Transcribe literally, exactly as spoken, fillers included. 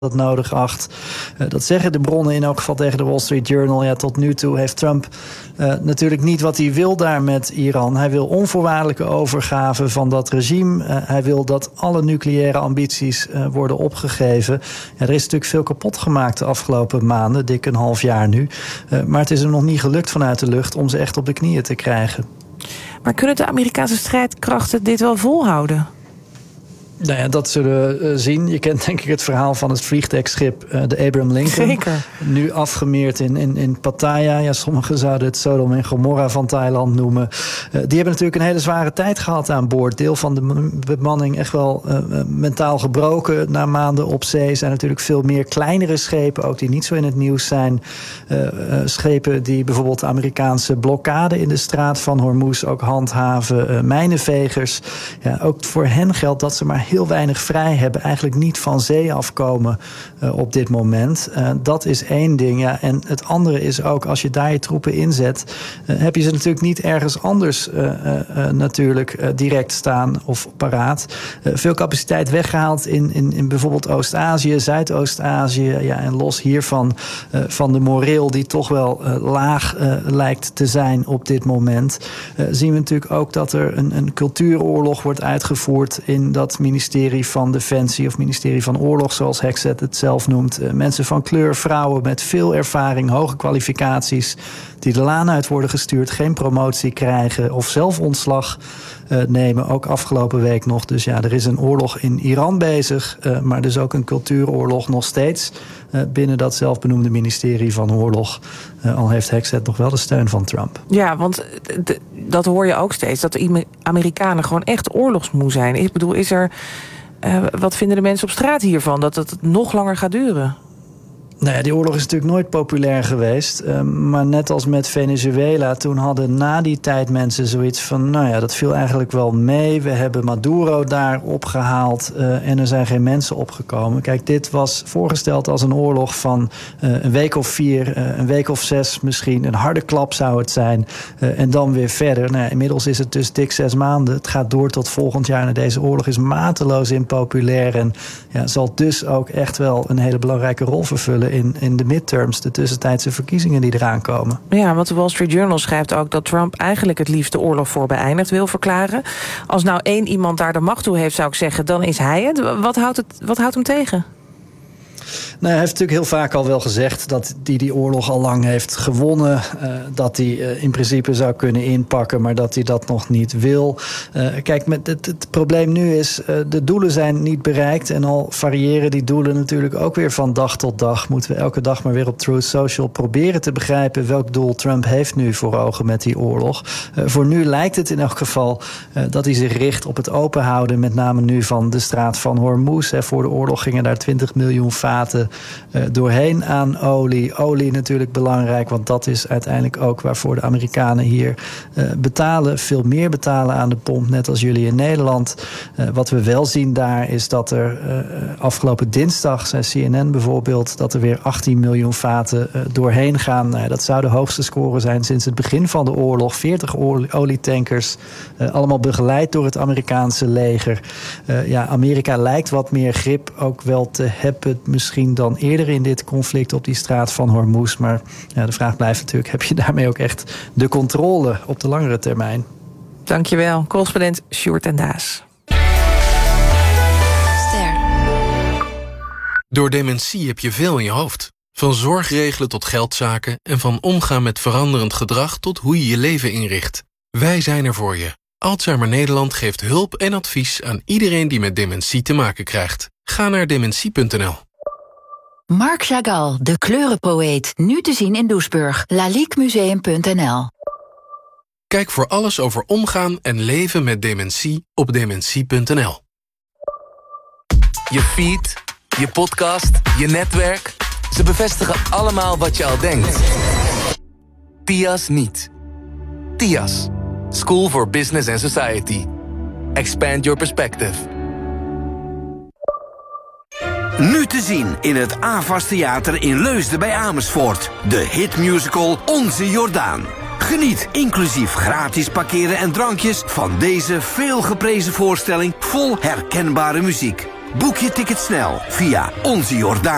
dat nodig acht. Uh, dat zeggen de bronnen in elk geval tegen de Wall Street Journal. Ja, tot nu toe heeft Trump uh, natuurlijk niet wat hij wil daar met Iran. Hij wil onvoorwaardelijke overgave van dat regime. Uh, hij wil dat alle nucleaire ambities uh, worden opgegeven. Ja, er is natuurlijk veel kapot gemaakt de afgelopen maanden, dik een half jaar nu. Uh, maar het is hem nog niet gelukt vanuit de lucht om ze echt op de knieën te krijgen. Maar kunnen de Amerikaanse strijdkrachten dit wel volhouden? Nou ja, dat zullen we zien. Je kent denk ik het verhaal van het vliegdekschip uh, de Abraham Lincoln. Zeker. Nu afgemeerd in, in, in Pattaya. Ja, sommigen zouden het Sodom en Gomorra van Thailand noemen. Uh, die hebben natuurlijk een hele zware tijd gehad aan boord. Deel van de bemanning echt wel uh, mentaal gebroken na maanden op zee. Er zijn natuurlijk veel meer kleinere schepen, ook die niet zo in het nieuws zijn. Uh, uh, schepen die bijvoorbeeld de Amerikaanse blokkade in de straat van Hormuz ook handhaven. Uh, mijnenvegers. Ja, ook voor hen geldt dat ze maar heel weinig vrij hebben, eigenlijk niet van zee afkomen uh, op dit moment. Uh, dat is één ding. Ja. En het andere is ook, als je daar je troepen inzet, uh, heb je ze natuurlijk niet ergens anders uh, uh, uh, natuurlijk uh, direct staan of paraat. Uh, veel capaciteit weggehaald in, in, in bijvoorbeeld Oost-Azië, Zuidoost-Azië. Ja, en los hiervan uh, van de moreel die toch wel uh, laag uh, lijkt te zijn op dit moment, uh, zien we natuurlijk ook dat er een, een cultuuroorlog wordt uitgevoerd in dat ministerie van Defensie of ministerie van Oorlog, zoals Hexet het zelf noemt. Uh, mensen van kleur, vrouwen met veel ervaring, hoge kwalificaties, die de laan uit worden gestuurd, geen promotie krijgen of zelf ontslag uh, nemen. Ook afgelopen week nog. Dus ja, er is een oorlog in Iran bezig, uh, maar dus ook een cultuuroorlog nog steeds uh, binnen dat zelfbenoemde ministerie van Oorlog. Uh, al heeft Hexet nog wel de steun van Trump. Ja, want d- dat hoor je ook steeds, dat de Amerikanen gewoon echt oorlogsmoe zijn. Ik bedoel, is er uh, wat vinden de mensen op straat hiervan? Dat het nog langer gaat duren? Nou ja, die oorlog is natuurlijk nooit populair geweest. Uh, maar net als met Venezuela, toen hadden na die tijd mensen zoiets van, nou ja, dat viel eigenlijk wel mee. We hebben Maduro daar opgehaald uh, en er zijn geen mensen opgekomen. Kijk, dit was voorgesteld als een oorlog van uh, een week of vier, uh, een week of zes misschien. Een harde klap zou het zijn. Uh, en dan weer verder. Nou ja, inmiddels is het dus dik zes maanden. Het gaat door tot volgend jaar. En deze oorlog is mateloos impopulair en ja, zal dus ook echt wel een hele belangrijke rol vervullen in, in de midterms, de tussentijdse verkiezingen die eraan komen. Ja, want de Wall Street Journal schrijft ook dat Trump eigenlijk het liefst de oorlog voor beëindigd wil verklaren. Als nou één iemand daar de macht toe heeft, zou ik zeggen, dan is hij het. Wat houdt, het, wat houdt hem tegen? Nou, hij heeft natuurlijk heel vaak al wel gezegd dat hij die oorlog al lang heeft gewonnen. Uh, dat hij uh, in principe zou kunnen inpakken, maar dat hij dat nog niet wil. Uh, kijk, met het, het probleem nu is, uh, de doelen zijn niet bereikt. En al variëren die doelen natuurlijk ook weer van dag tot dag. Moeten we elke dag maar weer op Truth Social proberen te begrijpen welk doel Trump heeft nu voor ogen met die oorlog. Uh, voor nu lijkt het in elk geval uh, dat hij zich richt op het openhouden, met name nu van de straat van Hormuz. Hè. Voor de oorlog gingen daar twintig miljoen vaten Uh, doorheen aan olie. Olie natuurlijk belangrijk, want dat is uiteindelijk ook waarvoor de Amerikanen hier uh, betalen. Veel meer betalen aan de pomp, net als jullie in Nederland. Uh, wat we wel zien daar is dat er uh, afgelopen dinsdag, zei C N N bijvoorbeeld, dat er weer achttien miljoen vaten uh, doorheen gaan. Uh, dat zou de hoogste score zijn sinds het begin van de oorlog. veertig olietankers, uh, allemaal begeleid door het Amerikaanse leger. Uh, ja, Amerika lijkt wat meer grip ook wel te hebben, misschien dan eerder in dit conflict op die straat van Hormuz. Maar ja, de vraag blijft natuurlijk, heb je daarmee ook echt de controle op de langere termijn? Dankjewel, correspondent Sjoerd en Daas. Ster. Door dementie heb je veel in je hoofd. Van zorgregelen tot geldzaken en van omgaan met veranderend gedrag tot hoe je je leven inricht. Wij zijn er voor je. Alzheimer Nederland geeft hulp en advies aan iedereen die met dementie te maken krijgt. Ga naar dementie punt n l. Marc Chagall, de kleurenpoëet. Nu te zien in Doesburg. laliquemuseum punt n l. Kijk voor alles over omgaan en leven met dementie op dementie punt n l. Je feed, je podcast, je netwerk. Ze bevestigen allemaal wat je al denkt. T I A S niet. T I A S. School for Business and Society. Expand your perspective. Nu te zien in het AVAS Theater in Leusden bij Amersfoort. De hitmusical Onze Jordaan. Geniet inclusief gratis parkeren en drankjes van deze veel geprezen voorstelling vol herkenbare muziek. Boek je ticket snel via onze jordaan.